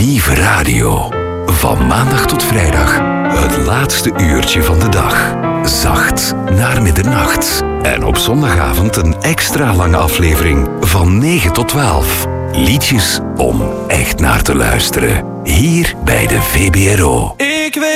Lieve Radio. Van maandag tot vrijdag, het laatste uurtje van de dag. Zacht naar middernacht. En op zondagavond een extra lange aflevering van 9 tot 12. Liedjes om echt naar te luisteren. Hier bij de VBRO.